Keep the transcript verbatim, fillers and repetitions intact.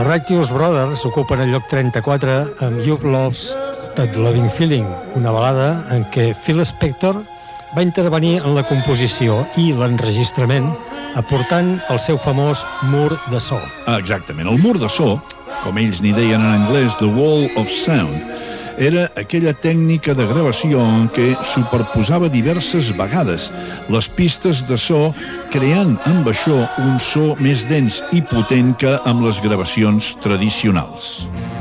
Righteous Brothers ocupen el lloc trenta-quatre amb You Loves That Loving Feeling, una balada en què Phil Spector va intervenir en la composició i l'enregistrament, aportant el seu famós mur de so. Exactament, el mur de so, com ells n'hi deien en anglès, The Wall of Sound, era aquella tècnica de gravació en què superposava diverses vegades les pistes de so, creant amb això un so més dens i potent que amb les gravacions tradicionals.